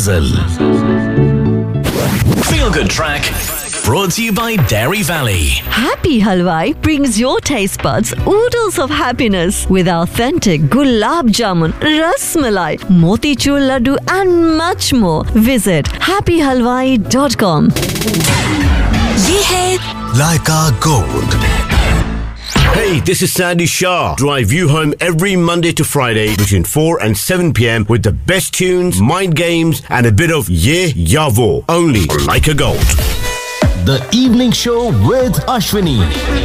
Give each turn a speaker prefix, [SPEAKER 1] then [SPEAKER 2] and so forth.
[SPEAKER 1] Ghazal.
[SPEAKER 2] Feel Good Track brought to you by Dairy Valley.
[SPEAKER 3] Happy Halwai brings your taste buds oodles of happiness with authentic gulab jamun, ras malai, motichur laddu and much more. Visit happyhalwai.com.
[SPEAKER 4] ये है
[SPEAKER 1] Laika Gold.
[SPEAKER 5] Hey, this is Sandy Shah. Drive you home every Monday to Friday between 4 and 7 p.m. with the best tunes, mind games, and a bit of Ye Yavo. Only on Laika Gold.
[SPEAKER 1] The Evening Show with Ashwini.